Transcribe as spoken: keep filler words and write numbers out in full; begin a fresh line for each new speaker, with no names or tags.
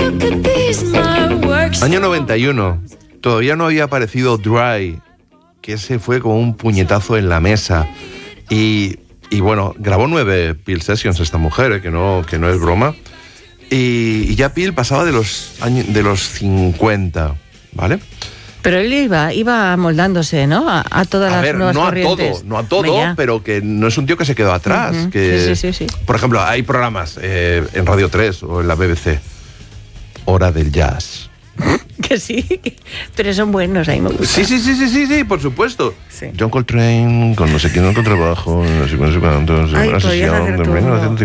Año noventa y uno. Todavía no había aparecido Dry, que ese fue como un puñetazo en la mesa. Y, y bueno, grabó nueve Peel Sessions esta mujer, eh, que, no, que no es broma. Y, y ya Peel pasaba de los, años, de los cincuenta, ¿vale?
Pero él iba, iba moldándose, ¿no? A, a todas
a
las
ver,
nuevas
no
corrientes.
a todo, no a todo,
Vaya.
pero que no es un tío que se quedó atrás.
Uh-huh.
Que,
sí, sí, sí, sí.
Por ejemplo, hay programas eh, en Radio tres o en la B B C. Hora del Jazz.
Que sí, pero son buenos, a mí me gustan.
Sí, sí, sí, sí, sí, sí, por supuesto.
Sí.
John Coltrane con no sé quién en el contrabajo, no sé cuántos, no sé cuántos,
Ay,
una
podrías
sesión
hacer
de
tú
mil novecientos